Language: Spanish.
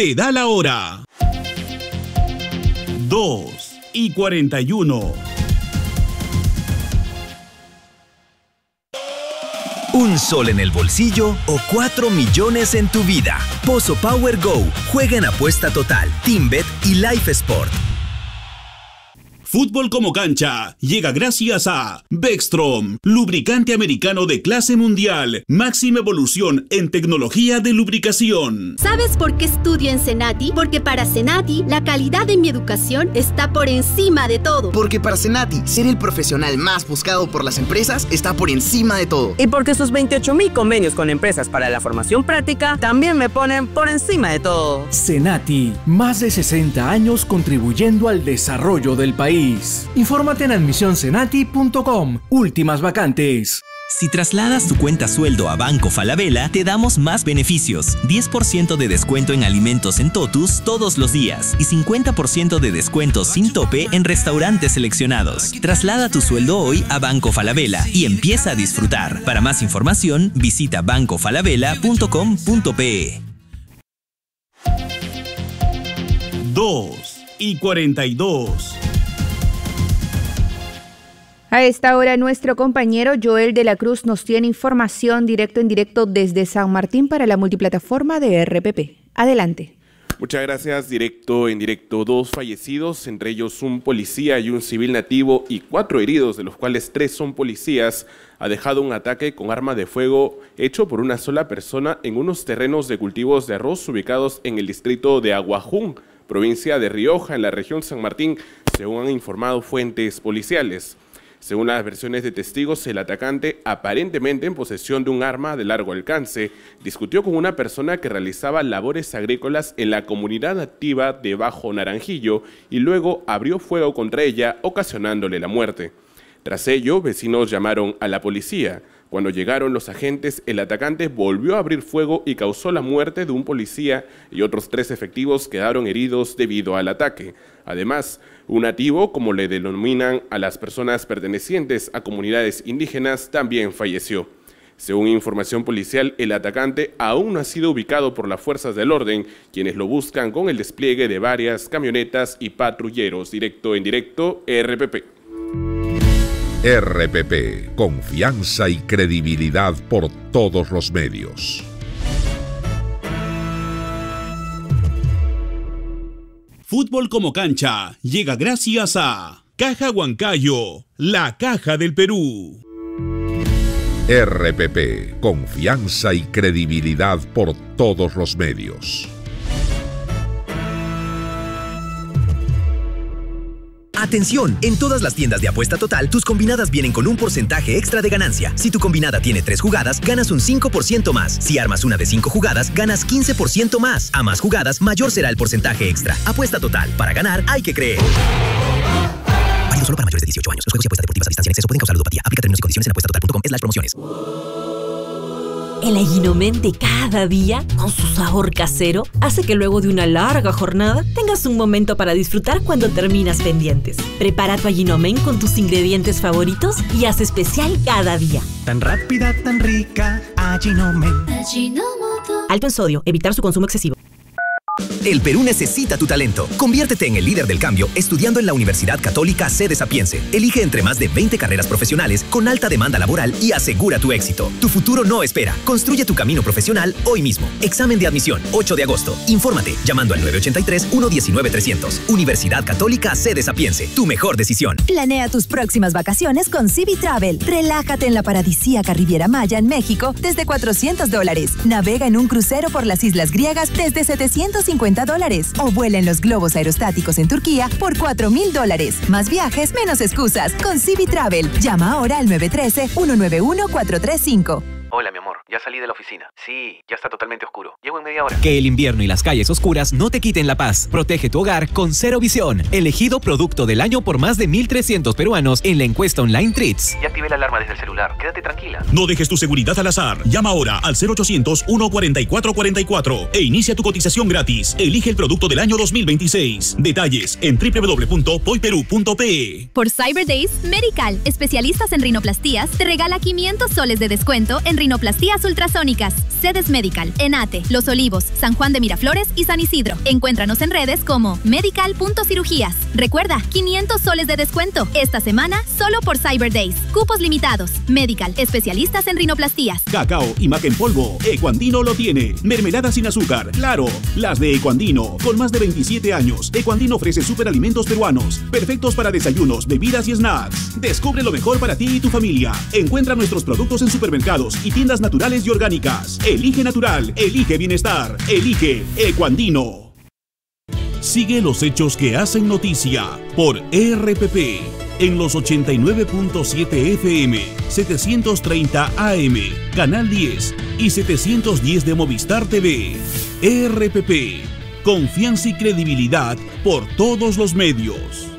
te da la hora. 2:41. ¿Un sol en el bolsillo o 4 millones en tu vida? Pozo Power Go. Juega en apuesta total, TeamBet y Life Sport. Fútbol como cancha llega gracias a Bextrom, lubricante americano de clase mundial, máxima evolución en tecnología de lubricación. ¿Sabes por qué estudio en Cenati? Porque para Cenati, la calidad de mi educación está por encima de todo. Porque para Cenati, ser el profesional más buscado por las empresas está por encima de todo. Y porque sus 28,000 convenios con empresas para la formación práctica también me ponen por encima de todo. Cenati, más de 60 años contribuyendo al desarrollo del país. Infórmate en admisioncenati.com. Últimas vacantes. Si trasladas tu cuenta sueldo a Banco Falabella, te damos más beneficios. 10% de descuento en alimentos en Totus todos los días y 50% de descuento sin tope en restaurantes seleccionados. Traslada tu sueldo hoy a Banco Falabella y empieza a disfrutar. Para más información, visita bancofalabella.com.pe. 2:42. A esta hora nuestro compañero Joel de la Cruz nos tiene información directo en directo desde San Martín para la multiplataforma de RPP. Adelante. Muchas gracias. Directo en directo. 2 fallecidos, entre ellos un policía y un civil nativo, y 4 heridos, de los cuales 3 son policías, ha dejado un ataque con arma de fuego hecho por una sola persona en unos terrenos de cultivos de arroz ubicados en el distrito de Aguajún, provincia de Rioja, en la región San Martín, según han informado fuentes policiales. Según las versiones de testigos, el atacante, aparentemente en posesión de un arma de largo alcance, discutió con una persona que realizaba labores agrícolas en la comunidad nativa de Bajo Naranjillo y luego abrió fuego contra ella, ocasionándole la muerte. Tras ello, vecinos llamaron a la policía. Cuando llegaron los agentes, el atacante volvió a abrir fuego y causó la muerte de un policía, y otros 3 efectivos quedaron heridos debido al ataque. Además, un nativo, como le denominan a las personas pertenecientes a comunidades indígenas, también falleció. Según información policial, el atacante aún no ha sido ubicado por las fuerzas del orden, quienes lo buscan con el despliegue de varias camionetas y patrulleros. Directo en directo, RPP. RPP, confianza y credibilidad por todos los medios. Fútbol como cancha llega gracias a Caja Huancayo, la caja del Perú. RPP, confianza y credibilidad por todos los medios. Atención, en todas las tiendas de apuesta total, tus combinadas vienen con un porcentaje extra de ganancia. Si tu combinada tiene 3 jugadas, ganas un 5% más. Si armas una de 5 jugadas, ganas 15% más. A más jugadas, mayor será el porcentaje extra. Apuesta total. Para ganar, hay que creer. Válido solo para mayores de 18 años. Los juegos y apuestas deportivas a distancia en exceso pueden causar ludopatía. Aplica términos y condiciones en apuestatotal.com/promociones. El Allinomen de cada día, con su sabor casero, hace que luego de una larga jornada tengas un momento para disfrutar cuando terminas pendientes. Prepara tu Allinomen con tus ingredientes favoritos y haz especial cada día. Tan rápida, tan rica, Allinomen. Alto en sodio, evitar su consumo excesivo. El Perú necesita tu talento. Conviértete en el líder del cambio estudiando en la Universidad Católica Sede Sapiense. Elige entre más de 20 carreras profesionales con alta demanda laboral y asegura tu éxito. Tu futuro no espera. Construye tu camino profesional hoy mismo. Examen de admisión, 8 de agosto. Infórmate llamando al 983-119-300. Universidad Católica Sede Sapiense. Tu mejor decisión. Planea tus próximas vacaciones con Civi Travel. Relájate en la paradisíaca Riviera Maya en México desde $400. Navega en un crucero por las islas griegas desde $750 o vuela en los globos aerostáticos en Turquía por $4,000. Más viajes, menos excusas. Con Civi Travel. Llama ahora al 913-191-435. Hola, mi amor. Ya salí de la oficina. Sí, ya está totalmente oscuro. Llego en media hora. Que el invierno y las calles oscuras no te quiten la paz. Protege tu hogar con Cero Visión. Elegido producto del año por más de 1,300 peruanos en la encuesta online Treats. Ya activé la alarma desde el celular. Quédate tranquila. No dejes tu seguridad al azar. Llama ahora al 0800-144-44 e inicia tu cotización gratis. Elige el producto del año 2026. Detalles en www.poiperú.pe. Por Cyber Days, Medical, especialistas en rinoplastías, te regala 500 soles de descuento en rinoplastías Cirugías ultrasónicas, Sedes Medical, Enate, Los Olivos, San Juan de Miraflores y San Isidro. Encuéntranos en redes como medical.cirugías. Recuerda, 500 soles de descuento. Esta semana, solo por Cyber Days. Cupos limitados. Medical, especialistas en rinoplastías. Cacao y maca en polvo, Ecuandino lo tiene. Mermelada sin azúcar, claro, las de Ecuandino. Con más de 27 años, Ecuandino ofrece superalimentos peruanos, perfectos para desayunos, bebidas y snacks. Descubre lo mejor para ti y tu familia. Encuentra nuestros productos en supermercados y tiendas naturales y orgánicas. Elige natural, elige bienestar, elige Ecuandino. Sigue los hechos que hacen noticia por RPP en los 89.7 FM, 730 AM, Canal 10 y 710 de Movistar TV. RPP, confianza y credibilidad por todos los medios.